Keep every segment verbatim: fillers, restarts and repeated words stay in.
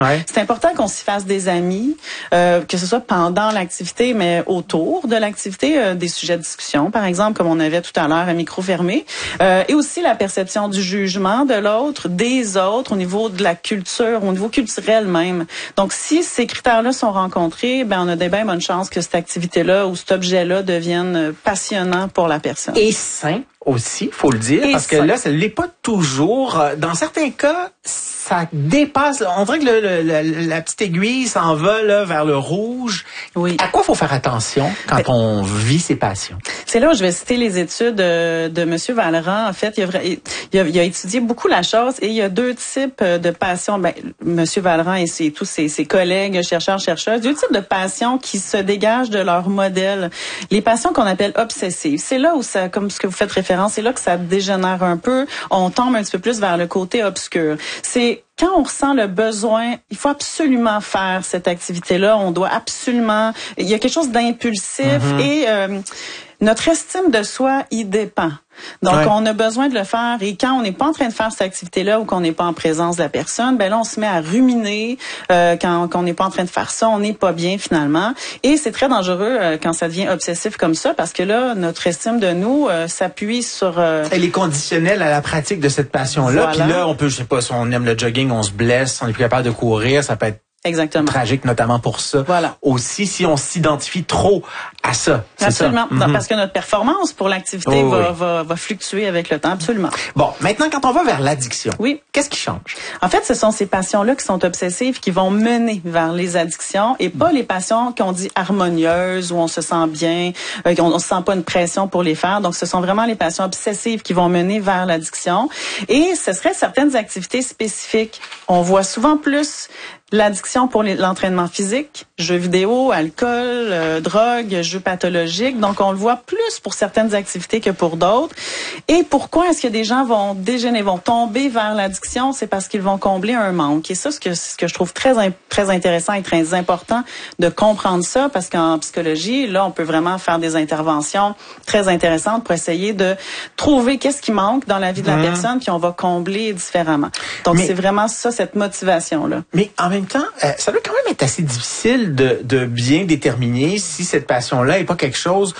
Ouais. C'est important qu'on s'y fasse des amis, euh, que ce soit pendant l'activité, mais autour de l'activité, euh, des sujets de discussion, par exemple, comme on avait tout à l'heure à micro fermé, euh, et aussi la perception du jugement de l'autre, des autres, au niveau de la culture, au niveau culturel même. Donc, si ces critères-là sont rencontrés, ben on a des bien bonnes chances que cette activité-là ou cet objet-là devienne passionnant pour la personne. Et sain aussi, faut le dire, Et parce que sain. là, ça l'est pas toujours. Dans certains cas, ça dépasse. On dirait que le, le, la, la petite aiguille s'en va là, vers le rouge. Oui. À quoi faut faire attention quand Ben, on vit ses passions? C'est là où je vais citer les études de, de Monsieur Vallerand. En fait, il a, il, a, il a étudié beaucoup la chose et il y a deux types de passions. Ben, Monsieur Vallerand et ses, tous ses, ses collègues, chercheurs, chercheuses, deux types de passions qui se dégagent de leur modèle. Les passions qu'on appelle obsessives. C'est là où ça, comme ce que vous faites référence, c'est là que ça dégénère un peu. On tombe un petit peu plus vers le côté obscur. C'est quand on ressent le besoin, il faut absolument faire cette activité-là. On doit absolument... Il y a quelque chose d'impulsif mm-hmm. et euh, notre estime de soi y dépend. Donc, ouais. on a besoin de le faire. Et quand on n'est pas en train de faire cette activité-là ou qu'on n'est pas en présence de la personne, ben là, on se met à ruminer. Euh, quand on n'est pas en train de faire ça, on n'est pas bien finalement. Et c'est très dangereux euh, quand ça devient obsessif comme ça, parce que là, notre estime de nous euh, s'appuie sur... Euh, Elle est conditionnelle à la pratique de cette passion-là. Voilà. Puis là, on peut, je sais pas, si on aime le jogging, on se blesse, on est plus capable de courir, ça peut être Exactement. tragique, notamment pour ça. Voilà. Aussi, si on s'identifie trop à ça. C'est absolument. Ça. Mm-hmm. Parce que notre performance pour l'activité oh, va, oui. va, va fluctuer avec le temps. Absolument. Bon, maintenant, quand on va vers l'addiction, oui. qu'est-ce qui change? En fait, ce sont ces passions-là qui sont obsessives qui vont mener vers les addictions et pas mm. les passions qu'on dit harmonieuses, où on se sent bien, euh, on ne se sent pas une pression pour les faire. Donc, ce sont vraiment les passions obsessives qui vont mener vers l'addiction. Et ce serait certaines activités spécifiques. On voit souvent plus l'addiction pour les, l'entraînement physique, jeux vidéo, alcool, euh, drogue, jeux pathologiques. Donc, on le voit plus pour certaines activités que pour d'autres. Et pourquoi est-ce que des gens vont dégénérer, vont tomber vers l'addiction? C'est parce qu'ils vont combler un manque. Et ça, ce que, ce que je trouve très, très intéressant et très important de comprendre ça, parce qu'en psychologie, là, on peut vraiment faire des interventions très intéressantes pour essayer de trouver qu'est-ce qui manque dans la vie de la mmh. personne, puis on va combler différemment. Donc, mais, c'est vraiment ça, cette motivation-là. Mais en même temps, euh, ça doit quand même être assez difficile de, de bien déterminer si cette passion-là est pas quelque chose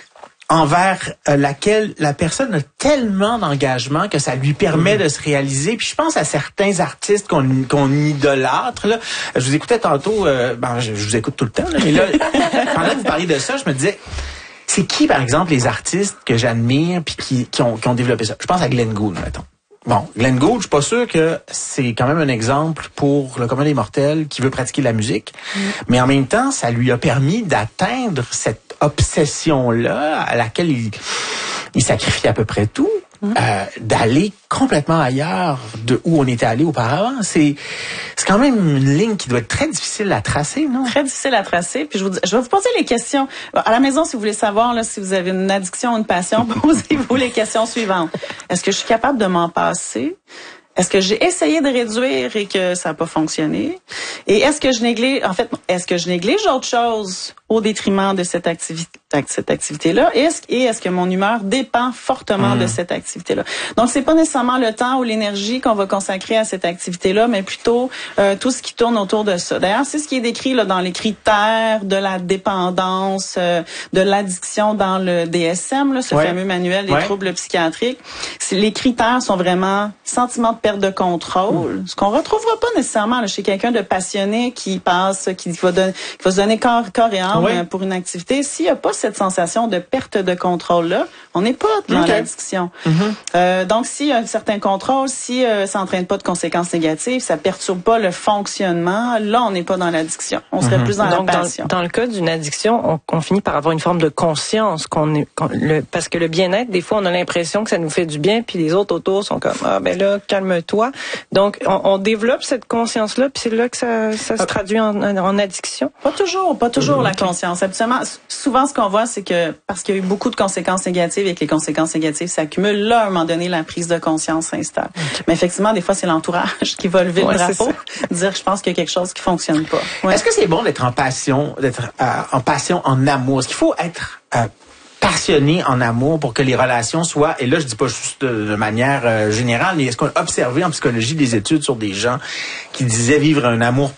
envers euh, laquelle la personne a tellement d'engagement que ça lui permet mmh. de se réaliser. Puis je pense à certains artistes qu'on qu'on idolâtre. Là. Je vous écoutais tantôt, euh, ben, je, je vous écoute tout le temps, là, mais là, pendant que vous parliez de ça, je me disais... C'est qui, par exemple, les artistes que j'admire puis qui, qui, ont, qui ont développé ça? Je pense à Glenn Gould, mettons. Bon, Glenn Gould, je suis pas sûr que c'est quand même un exemple pour le commun des mortels qui veut pratiquer la musique. Mm. Mais en même temps, ça lui a permis d'atteindre cette obsession-là à laquelle il, il sacrifie à peu près tout. Mmh. Euh, d'aller complètement ailleurs de où on était allé auparavant. C'est c'est quand même une ligne qui doit être très difficile à tracer, non? Très difficile à tracer. Puis je, vous, je vais vous poser les questions. À la maison, si vous voulez savoir là, si vous avez une addiction ou une passion, posez-vous les questions suivantes. Est-ce que je suis capable de m'en passer? Est-ce que j'ai essayé de réduire et que ça n'a pas fonctionné? Et est-ce que je néglige, en fait, est-ce que je néglige autre chose au détriment de cette activité, cette activité-là? Et est-ce, et est-ce que mon humeur dépend fortement mmh. de cette activité-là? Donc, c'est pas nécessairement le temps ou l'énergie qu'on va consacrer à cette activité-là, mais plutôt euh, tout ce qui tourne autour de ça. D'ailleurs, c'est ce qui est décrit là dans les critères de la dépendance, euh, de l'addiction dans le D S M, là, ce ouais. fameux manuel des ouais. troubles psychiatriques. C'est, les critères sont vraiment sentiment de perte de contrôle, mmh. ce qu'on retrouvera pas nécessairement là, chez quelqu'un de passionné qui passe, qui va, don- qui va se donner corps, corps et âme oui. pour une activité. S'il n'y a pas cette sensation de perte de contrôle-là, on n'est pas dans okay. l'addiction. Mm-hmm. Euh, donc, s'il y a un certain contrôle, si euh, ça n'entraîne pas de conséquences négatives, ça perturbe pas le fonctionnement, là, on n'est pas dans l'addiction. On serait mm-hmm. plus dans donc, la passion. Dans, dans le cas d'une addiction, on, on finit par avoir une forme de conscience qu'on est, qu'on, le, parce que le bien-être, des fois, on a l'impression que ça nous fait du bien, puis les autres autour sont comme ah ben là, calme-toi. Donc, on, on développe cette conscience-là, puis c'est là que ça, ça se traduit en, en, en addiction. Pas toujours, pas toujours mm-hmm. la conscience. Absolument. Souvent, ce qu'on voit, c'est que parce qu'il y a eu beaucoup de conséquences négatives et que les conséquences négatives s'accumulent, là, à un moment donné, la prise de conscience s'installe. Okay. Mais effectivement, des fois, c'est l'entourage qui va lever ouais, le drapeau, dire, je pense qu'il y a quelque chose qui fonctionne pas. Ouais. Est-ce que c'est bon d'être en passion, d'être euh, en passion, en amour? Est-ce qu'il faut être euh, passionné en amour pour que les relations soient, et là je dis pas juste de, de manière euh, générale, mais est-ce qu'on a observé en psychologie des études sur des gens qui disaient vivre un amour